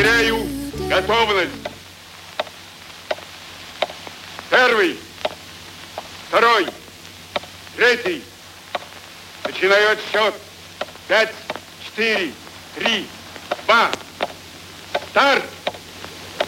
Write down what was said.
Объявляю готовность. Первый, второй, третий. Начинаю отсчет. 5, 4, 3, 2. Старт!